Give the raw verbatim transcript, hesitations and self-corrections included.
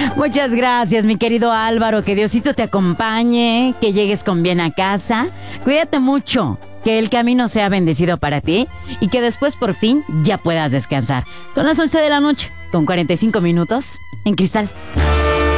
Muchas gracias, mi querido Álvaro. Que Diosito te acompañe, que llegues con bien a casa. Cuídate mucho, que el camino sea bendecido para ti y que después por fin ya puedas descansar. Son las once de la noche, con cuarenta y cinco minutos en Cristal.